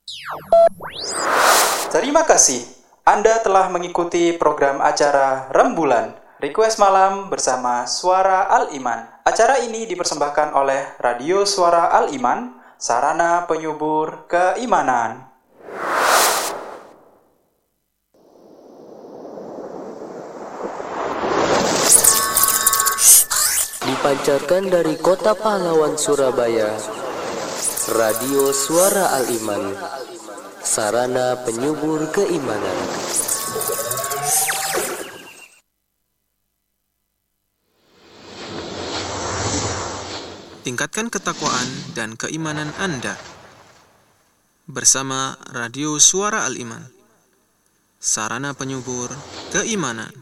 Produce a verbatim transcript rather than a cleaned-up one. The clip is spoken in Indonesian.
Terima kasih. Anda telah mengikuti program acara Rembulan, Request Malam bersama Suara Al-Iman. Acara ini dipersembahkan oleh Radio Suara Al-Iman, sarana penyubur keimanan. Dipancarkan dari Kota Pahlawan, Surabaya, Radio Suara Al-Iman, sarana penyubur keimanan. Tingkatkan ketakwaan dan keimanan Anda bersama Radio Suara Al-Iman, sarana penyubur keimanan.